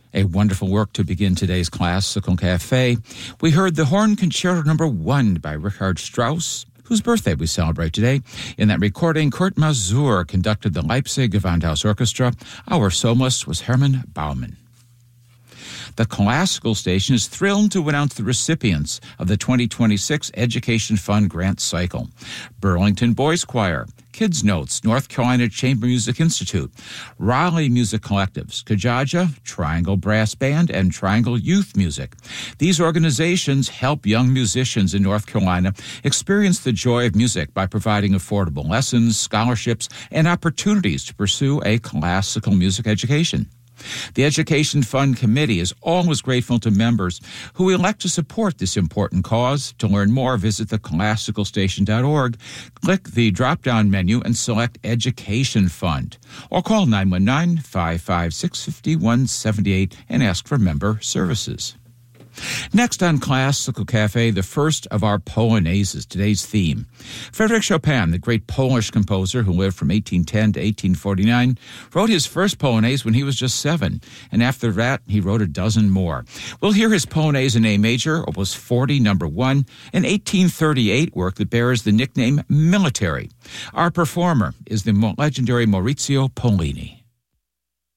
A wonderful work to begin today's Classical Cafe. We heard the Horn Concerto No. 1 by Richard Strauss, whose birthday we celebrate today. In that recording, Kurt Masur conducted the Leipzig Gewandhaus Orchestra. Our soloist was Hermann Baumann. The Classical Station is thrilled to announce the recipients of the 2026 Education Fund Grant Cycle. Burlington Boys Choir, Kids Notes, North Carolina Chamber Music Institute, Raleigh Music Collectives, Kajaja, Triangle Brass Band, and Triangle Youth Music. These organizations help young musicians in North Carolina experience the joy of music by providing affordable lessons, scholarships, and opportunities to pursue a classical music education. The Education Fund Committee is always grateful to members who elect to support this important cause. To learn more, visit theclassicalstation.org, click the drop-down menu, and select Education Fund, or call 919-556-5178 and ask for member services. Next on Classical Cafe, the first of our Polonaises, today's theme. Frédéric Chopin, the great Polish composer who lived from 1810 to 1849, wrote his first Polonaise when he was just 7, and after that, he wrote a dozen more. We'll hear his Polonaise in A major, Opus 40, No. 1, an 1838 work that bears the nickname Military. Our performer is the legendary Maurizio Pollini.